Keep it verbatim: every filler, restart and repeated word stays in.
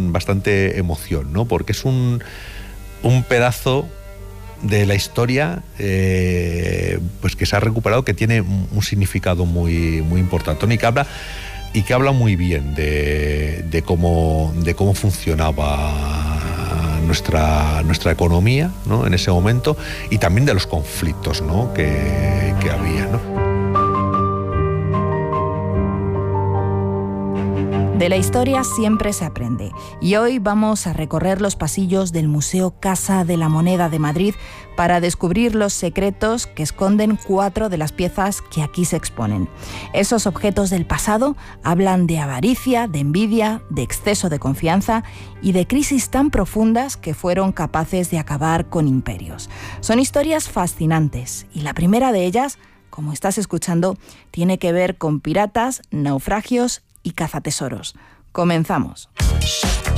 con bastante emoción, ¿no? Porque es un, un pedazo de la historia eh, pues que se ha recuperado, que tiene un significado muy, muy importante, ¿no? y que habla y que habla muy bien de, de cómo de cómo funcionaba nuestra nuestra economía, ¿no? en ese momento, y también de los conflictos, ¿no? que, que había, ¿no? De la historia siempre se aprende, y hoy vamos a recorrer los pasillos del Museo Casa de la Moneda de Madrid para descubrir los secretos que esconden cuatro de las piezas que aquí se exponen. Esos objetos del pasado hablan de avaricia, de envidia, de exceso de confianza y de crisis tan profundas que fueron capaces de acabar con imperios. Son historias fascinantes, y la primera de ellas, como estás escuchando, tiene que ver con piratas, naufragios y cazatesoros. Comenzamos.